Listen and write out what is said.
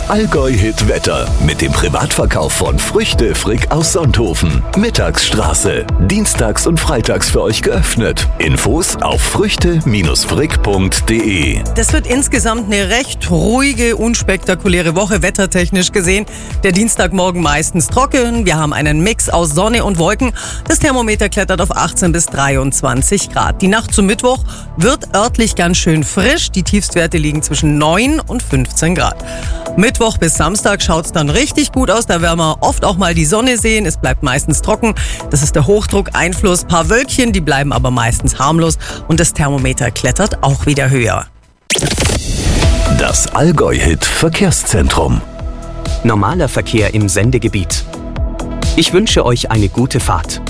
Allgäu-Hit Wetter mit dem Privatverkauf von Früchte Frick aus Sonthofen. Mittagsstraße. Dienstags und freitags für euch geöffnet. Infos auf früchte-frick.de. Das wird insgesamt eine recht ruhige, unspektakuläre Woche, wettertechnisch gesehen. Der Dienstagmorgen meistens trocken. Wir haben einen Mix aus Sonne und Wolken. Das Thermometer klettert auf 18 bis 23 Grad. Die Nacht zum Mittwoch wird örtlich ganz schön frisch. Die Tiefstwerte liegen zwischen 9 und 15 Grad. Mittwoch bis Samstag schaut's dann richtig gut aus. Da werden wir oft auch mal die Sonne sehen. Es bleibt meistens trocken. Das ist der Hochdruckeinfluss. Ein paar Wölkchen, die bleiben aber meistens harmlos. Und das Thermometer klettert auch wieder höher. Das Allgäu-Hit Verkehrszentrum. Normaler Verkehr im Sendegebiet. Ich wünsche euch eine gute Fahrt.